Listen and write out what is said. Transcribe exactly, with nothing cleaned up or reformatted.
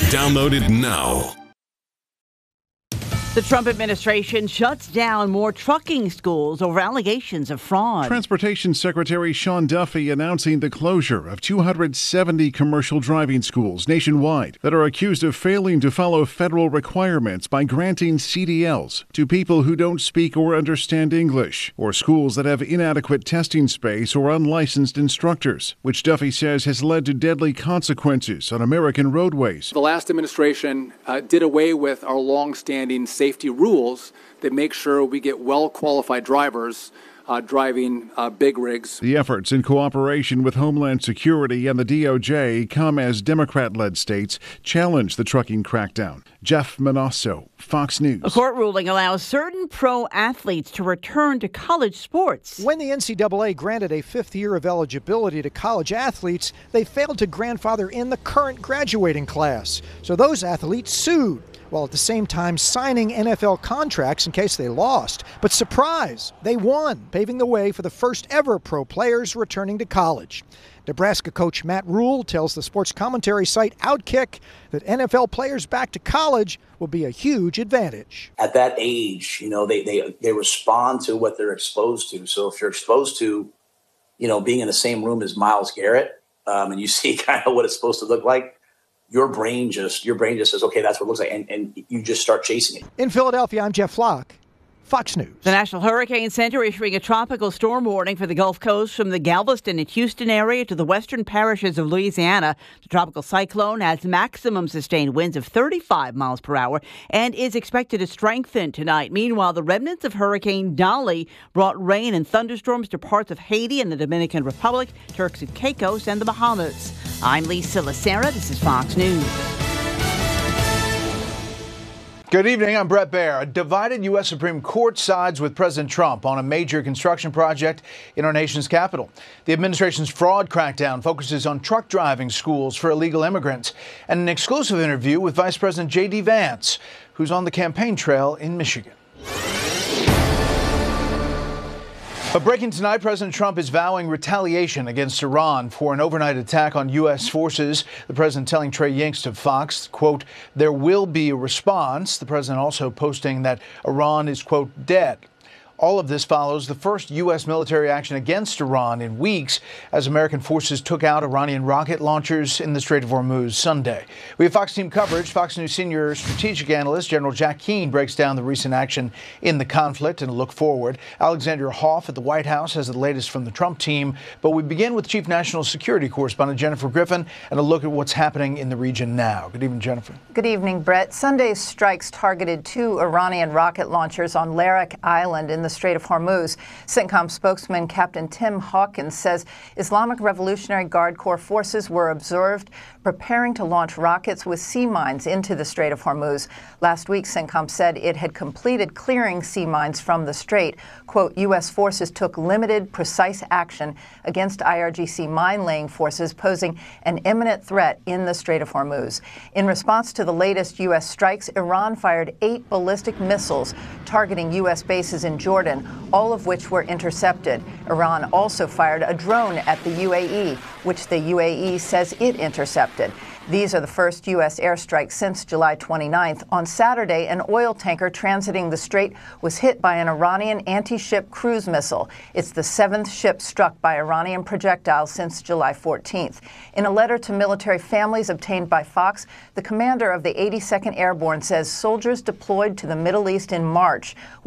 Download it now. The Trump administration shuts down more trucking schools over allegations of fraud. Transportation Secretary Sean Duffy announcing the closure of two hundred seventy commercial driving schools nationwide that are accused of failing to follow federal requirements by granting C D Ls to people who don't speak or understand English, or schools that have inadequate testing space or unlicensed instructors, which Duffy says has led to deadly consequences on American roadways. The last administration uh, did away with our long-standing safety rules that make sure we get well-qualified drivers uh, driving uh, big rigs. The efforts, in cooperation with Homeland Security and the D O J, come as Democrat-led states challenge the trucking crackdown. Jeff Manasso, Fox News. A court ruling allows certain pro athletes to return to college sports. When the N C double A granted a fifth year of eligibility to college athletes, they failed to grandfather in the current graduating class. So those athletes sued, while at the same time signing N F L contracts in case they lost. But surprise, they won, paving the way for the first ever pro players returning to college. Nebraska coach Matt Rule tells the sports commentary site Outkick that N F L players back to college will be a huge advantage. At that age, you know, they they they respond to what they're exposed to. So if you're exposed to, you know, being in the same room as Myles Garrett, um, and you see kind of what it's supposed to look like, your brain just your brain just says, okay, that's what it looks like, and, and you just start chasing it. In Philadelphia, I'm Jeff Flock, Fox News. The National Hurricane Center issuing a tropical storm warning for the Gulf Coast from the Galveston and Houston area to the western parishes of Louisiana. The tropical cyclone has maximum sustained winds of thirty-five miles per hour and is expected to strengthen tonight. Meanwhile, the remnants of Hurricane Dolly brought rain and thunderstorms to parts of Haiti and the Dominican Republic, Turks and Caicos, and the Bahamas. I'm Lisa Lacera. This is Fox News. Good evening. I'm Brett Baer. A divided U S Supreme Court sides with President Trump on a major construction project in our nation's capital. The administration's fraud crackdown focuses on truck driving schools for illegal immigrants, and an exclusive interview with Vice President J D Vance, who's on the campaign trail in Michigan. But breaking tonight, President Trump is vowing retaliation against Iran for an overnight attack on U S forces. The president telling Trey Yingst of Fox, quote, there will be a response. The president also posting that Iran is, quote, dead. All of this follows the first U S military action against Iran in weeks as American forces took out Iranian rocket launchers in the Strait of Hormuz Sunday. We have Fox team coverage. Fox News senior strategic analyst General Jack Keane breaks down the recent action in the conflict and a look forward. Alexandria Hoff at the White House has the latest from the Trump team. But we begin with Chief National Security Correspondent Jennifer Griffin and a look at what's happening in the region now. Good evening, Jennifer. Good evening, Brett. Sunday's strikes targeted two Iranian rocket launchers on Larak Island in the Strait of Hormuz. CENTCOM spokesman Captain Tim Hawkins says Islamic Revolutionary Guard Corps forces were observed preparing to launch rockets with sea mines into the Strait of Hormuz. Last week, CENTCOM said it had completed clearing sea mines from the strait. Quote, U S forces took limited, precise action against I R G C mine-laying forces posing an imminent threat in the Strait of Hormuz. In response to the latest U S strikes, Iran fired eight ballistic missiles targeting U S bases in Jordan, all of which were intercepted. Iran also fired a drone at the U A E, which the U A E says it intercepted. These are the first U S airstrikes since July twenty-ninth. On Saturday, an oil tanker transiting the strait was hit by an Iranian anti-ship cruise missile. It's the seventh ship struck by Iranian projectiles since July fourteenth. In a letter to military families obtained by Fox, the commander of the eighty-second Airborne says soldiers deployed to the Middle East in March